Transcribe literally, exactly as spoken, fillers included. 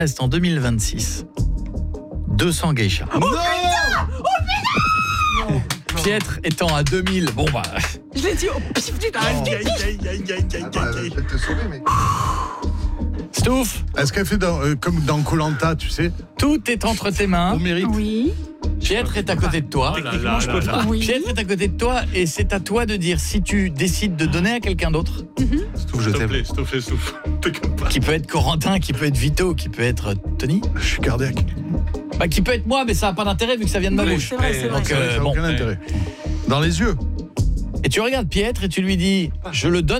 Reste en deux mille vingt-six. deux cents geishas. Oh non putain Oh putain Pietre étant à deux mille. Bon bah. Je l'ai dit au pif du Aïe, aïe, aïe, aïe, aïe, aïe, Ah bah, elle va aïe. peut-être te sauver, mais... Stouff, Est-ce qu'elle fait dans, euh, comme dans Koh Lanta, tu sais, tout est entre tes mains. au mérite? Oui. Pietre est à côté de toi. Oh là là là là. Oui. Pietre est à côté de toi et c'est à toi de dire si tu décides de donner à quelqu'un d'autre, Stouff, je S'il te t'aime. plaît, s'il te plaît, souffle. T'inquiète pas. qui peut être Corentin, qui peut être Vito, qui peut être Tony, Je suis cardiaque. bah, qui peut être moi, mais ça n'a pas d'intérêt vu que ça vient de ma Oui, bouche. c'est vrai, c'est vrai. Donc, euh, Ça n'a bon. aucun intérêt. Dans les yeux. Et tu regardes Pietre et tu lui dis, je le donne